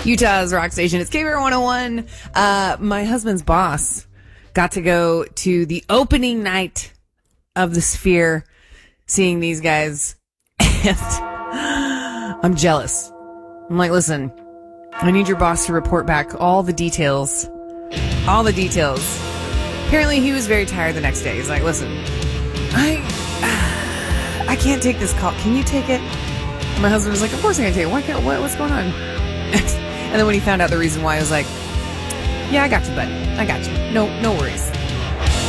Utah's rock station. It's KBR 101. My husband's boss got to go to the opening night of the Sphere, seeing these guys, and I'm jealous. I'm like, listen, I need your boss to report back all the details. All the details. Apparently, he was very tired the next day. He's like, listen, I can't take this call. Can you take it? And my husband was like, of course I can take it. Why can't, what's going on? And then when he found out the reason why, I was like, yeah, I got you, buddy. I got you. No worries.